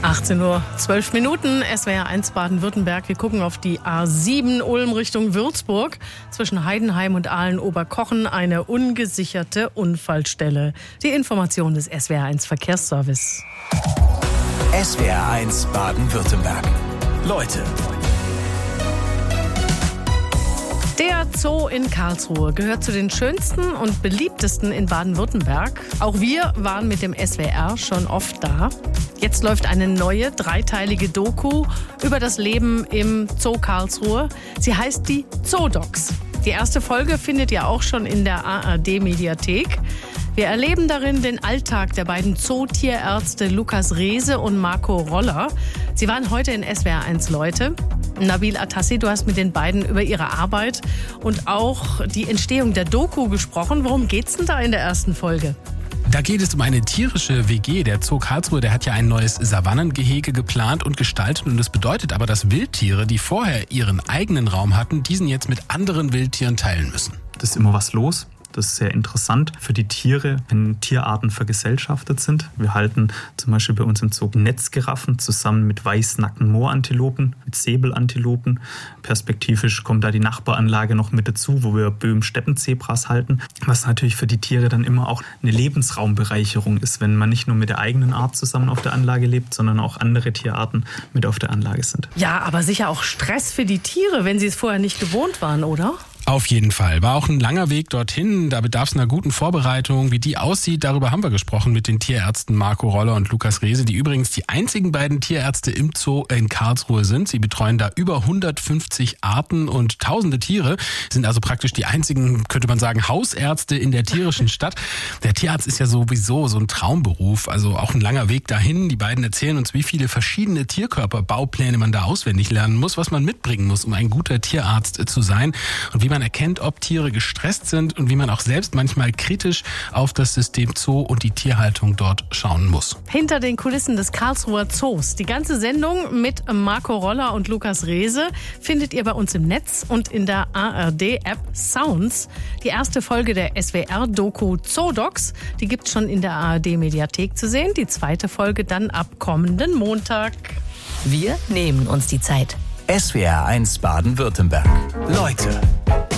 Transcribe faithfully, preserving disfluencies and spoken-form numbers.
achtzehn Uhr zwölf Minuten, S W R eins Baden-Württemberg. Wir gucken auf die A sieben Ulm Richtung Würzburg. Zwischen Heidenheim und Aalen-Oberkochen eine ungesicherte Unfallstelle. Die Information des S W R eins Verkehrsservice. S W R eins Baden-Württemberg. Leute. Der Zoo in Karlsruhe gehört zu den schönsten und beliebtesten in Baden-Württemberg. Auch wir waren mit dem S W R schon oft da. Jetzt läuft eine neue, dreiteilige Doku über das Leben im Zoo Karlsruhe. Sie heißt die Zoodocs. Die erste Folge findet ihr auch schon in der A R D-Mediathek. Wir erleben darin den Alltag der beiden Zootierärzte Lukas Rehse und Marco Roller. Sie waren heute in S W R eins Leute. Nabil Atassi, du hast mit den beiden über ihre Arbeit und auch die Entstehung der Doku gesprochen. Worum geht's denn da in der ersten Folge? Da geht es um eine tierische W G. Der Zoo Karlsruhe, der hat ja ein neues Savannengehege geplant und gestaltet. Und das bedeutet aber, dass Wildtiere, die vorher ihren eigenen Raum hatten, diesen jetzt mit anderen Wildtieren teilen müssen. Das ist immer was los. Das ist sehr interessant für die Tiere, wenn Tierarten vergesellschaftet sind. Wir halten zum Beispiel bei uns im Zoo Netzgiraffen zusammen mit weißnackten Moorantilopen, mit Säbelantilopen. Perspektivisch kommt da die Nachbaranlage noch mit dazu, wo wir Böhm-Steppenzebras halten. Was natürlich für die Tiere dann immer auch eine Lebensraumbereicherung ist, wenn man nicht nur mit der eigenen Art zusammen auf der Anlage lebt, sondern auch andere Tierarten mit auf der Anlage sind. Ja, aber sicher auch Stress für die Tiere, wenn sie es vorher nicht gewohnt waren, oder? Auf jeden Fall. War auch ein langer Weg dorthin. Da bedarf es einer guten Vorbereitung. Wie die aussieht, darüber haben wir gesprochen mit den Tierärzten Marco Roller und Lukas Rehse, die übrigens die einzigen beiden Tierärzte im Zoo in Karlsruhe sind. Sie betreuen da über hundertfünfzig Arten und tausende Tiere, sind also praktisch die einzigen, könnte man sagen, Hausärzte in der tierischen Stadt. Der Tierarzt ist ja sowieso so ein Traumberuf, also auch ein langer Weg dahin. Die beiden erzählen uns, wie viele verschiedene Tierkörperbaupläne man da auswendig lernen muss, was man mitbringen muss, um ein guter Tierarzt zu sein und wie man erkennt, ob Tiere gestresst sind und wie man auch selbst manchmal kritisch auf das System Zoo und die Tierhaltung dort schauen muss. Hinter den Kulissen des Karlsruher Zoos. Die ganze Sendung mit Marco Roller und Lukas Rehse findet ihr bei uns im Netz und in der A R D-App Sounds. Die erste Folge der S W R-Doku Zoodocs, die gibt es schon in der A R D-Mediathek zu sehen. Die zweite Folge dann ab kommenden Montag. Wir nehmen uns die Zeit. S W R eins Baden-Württemberg. Leute.